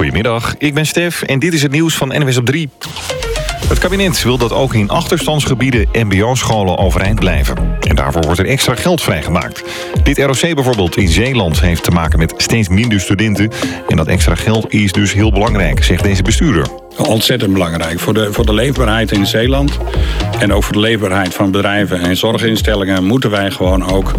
Goedemiddag, ik ben Stef en dit is het nieuws van NWS op 3. Het kabinet wil dat ook in achterstandsgebieden mbo-scholen overeind blijven. En daarvoor wordt er extra geld vrijgemaakt. Dit ROC bijvoorbeeld in Zeeland heeft te maken met steeds minder studenten. En dat extra geld is dus heel belangrijk, zegt deze bestuurder. Ontzettend belangrijk voor de leefbaarheid in Zeeland. En ook voor de leefbaarheid van bedrijven en zorginstellingen moeten wij gewoon ook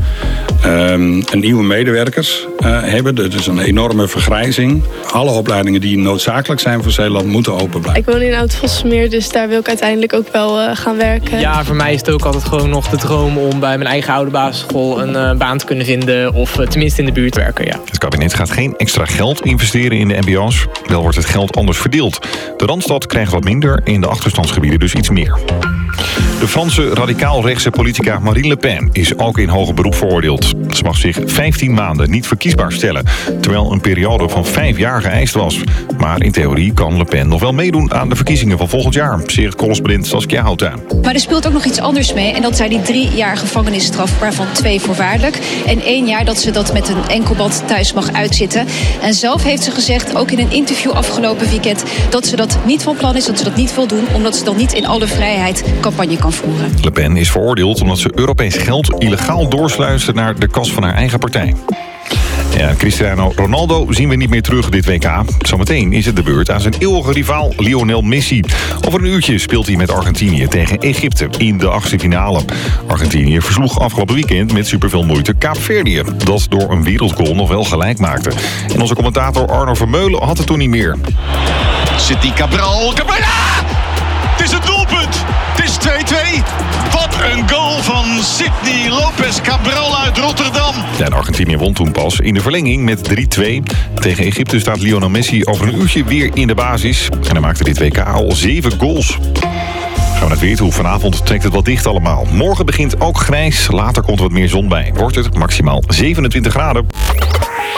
nieuwe medewerkers hebben. Dat is een enorme vergrijzing. Alle opleidingen die noodzakelijk zijn voor Zeeland moeten open blijven. Ik woon in Oud-Vossemeer, dus daar wil ik uiteindelijk ook wel gaan werken. Ja, voor mij is het ook altijd gewoon nog de droom om bij mijn eigen oude basisschool een baan te kunnen vinden. Of tenminste in de buurt werken, ja. Het kabinet gaat geen extra geld investeren in de mbo's. Wel wordt het geld anders verdeeld. De Randstad krijgt wat minder, in de achterstandsgebieden dus iets meer. De Franse radicaal-rechtse politica Marine Le Pen is ook in hoger beroep veroordeeld. Ze mag zich 15 maanden niet verkiesbaar stellen, terwijl een periode van 5 jaar geëist was. Maar in theorie kan Le Pen nog wel meedoen aan de verkiezingen van volgend jaar, zegt correspondent Saskia Houta. Maar er speelt ook nog iets anders mee en dat zijn die 3 jaar gevangenisstraf, waarvan 2 voorwaardelijk. En 1 jaar dat ze dat met een enkelband thuis mag uitzitten. En zelf heeft ze gezegd, ook in een interview afgelopen weekend, dat ze dat niet van plan is, dat ze dat niet wil doen, omdat ze dan niet in alle vrijheid campagne kan voeren. Le Pen is veroordeeld omdat ze Europees geld illegaal doorsluistert naar de kas van haar eigen partij. Ja, Cristiano Ronaldo zien we niet meer terug dit WK. Zometeen is het de beurt aan zijn eeuwige rivaal Lionel Messi. Over een uurtje speelt hij met Argentinië tegen Egypte in de 8e finale. Argentinië versloeg afgelopen weekend met superveel moeite Kaapverdië, dat door een wereldgoal nog wel gelijk maakte. En onze commentator Arno Vermeulen had het toen niet meer. Sidney Cabral. Het is het doelpunt. Het is 2-2. Wat een goal van Sidney Lopez Cabral uit Rotterdam. Ja, en Argentinië won toen pas in de verlenging met 3-2. Tegen Egypte staat Lionel Messi over een uurtje weer in de basis. En hij maakte dit WK al 7 goals. Gaan we naar het weer toe. Vanavond trekt het wat dicht allemaal. Morgen begint ook grijs. Later komt er wat meer zon bij. Wordt het maximaal 27 graden.